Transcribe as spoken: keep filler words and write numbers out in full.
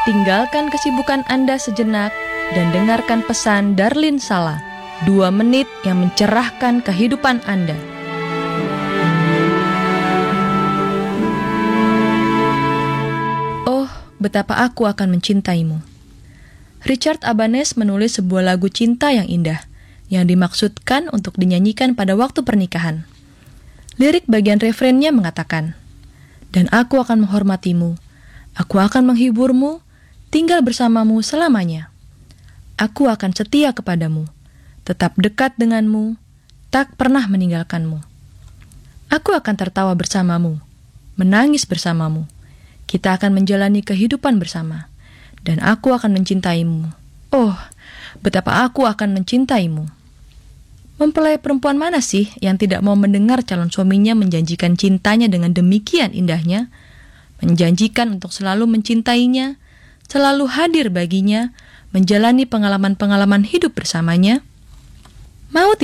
Tinggalkan kesibukan Anda sejenak dan dengarkan pesan Darlin Sala, dua menit yang mencerahkan kehidupan Anda. Oh, betapa aku akan mencintaimu. Richard Abanes menulis sebuah lagu cinta yang indah, yang dimaksudkan untuk dinyanyikan pada waktu pernikahan. Lirik bagian refrennya mengatakan, "Dan aku akan menghormatimu, aku akan menghiburmu, tinggal bersamamu selamanya. Aku akan setia kepadamu, tetap dekat denganmu, tak pernah meninggalkanmu. Aku akan tertawa bersamamu, menangis bersamamu. Kita akan menjalani kehidupan bersama, dan aku akan mencintaimu. Oh, betapa aku akan mencintaimu." Mempelai perempuan mana sih yang tidak mau mendengar calon suaminya menjanjikan cintanya dengan demikian indahnya, menjanjikan untuk selalu mencintainya, selalu hadir baginya, menjalani pengalaman-pengalaman hidup bersamanya? Mau